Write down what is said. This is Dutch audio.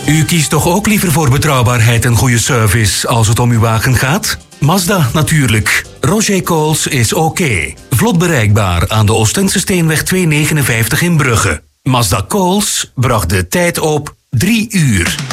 U kiest toch ook liever voor betrouwbaarheid en goede service als het om uw wagen gaat? Mazda natuurlijk. Roger Coles is oké. Vlot bereikbaar aan de Oostense Steenweg 259 in Brugge. Mazda Coles bracht de tijd op 3 uur.